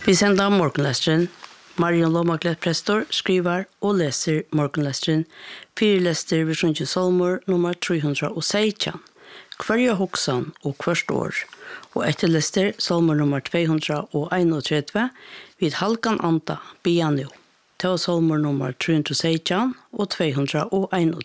Vi sender morgenlesteren. Marion Lomaklet Prestor skriver og leser morgenlesteren. Fyrlester ved Sjøntje Salmer nummer 316. Hverja hoksan og hvert år. Og etterlester Salmer nummer 231 vid halkan anda bian jo. Til Salmer nummer 316 og 231.